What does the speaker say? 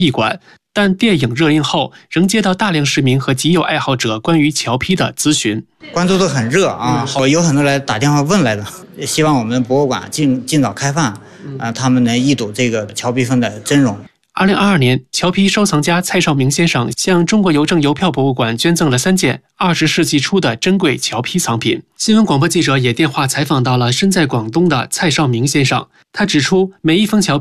艺馆，但电影热映后，仍接到大量市民和集邮爱好者关于侨批的咨询， 关注度很热啊，有很多人打电话问来的，希望我们博物馆尽早开放，他们能一睹这个侨批风的真容。 2022年，侨批收藏家蔡绍明先生向中国邮政邮票博物馆捐赠了3件20世纪初的珍贵侨批藏品。新闻广播记者也电话采访到了身在广东的蔡绍明先生，他指出，每一封侨